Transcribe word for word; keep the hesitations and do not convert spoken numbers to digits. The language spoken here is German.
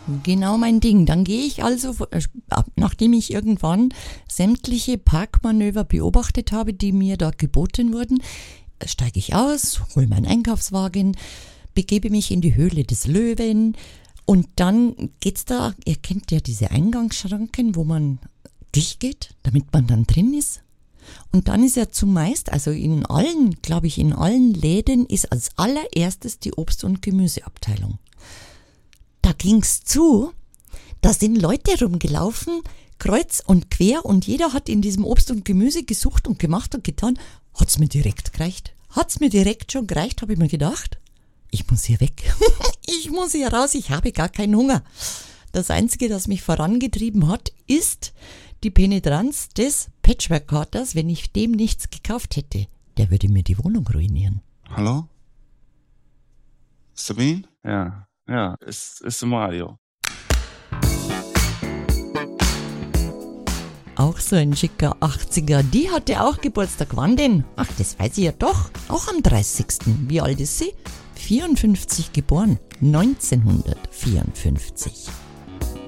Genau mein Ding. Dann gehe ich also, nachdem ich irgendwann sämtliche Parkmanöver beobachtet habe, die mir da geboten wurden, steige ich aus, hole meinen Einkaufswagen, begebe mich in die Höhle des Löwen und dann geht's da, ihr kennt ja diese Eingangsschranken, wo man durchgeht, damit man dann drin ist. Und dann ist ja zumeist, also in allen, glaube ich, in allen Läden ist als allererstes die Obst- und Gemüseabteilung. Da ging's zu, da sind Leute rumgelaufen, kreuz und quer und jeder hat in diesem Obst und Gemüse gesucht und gemacht und getan. Hat's mir direkt gereicht? Hat's mir direkt schon gereicht, habe ich mir gedacht. Ich muss hier weg. Ich muss hier raus, ich habe gar keinen Hunger. Das Einzige, das mich vorangetrieben hat, ist die Penetranz des Patchwork-Katers. Wenn ich dem nichts gekauft hätte, der würde mir die Wohnung ruinieren. Hallo? Sabine? Ja, ja, ist, ist Mario. Auch so ein schicker achtziger. Die hatte auch Geburtstag. Wann denn? Ach, das weiß ich ja doch. Auch am dreißigsten. Wie alt ist sie? vierundfünfzig geboren. neunzehnhundertvierundfünfzig.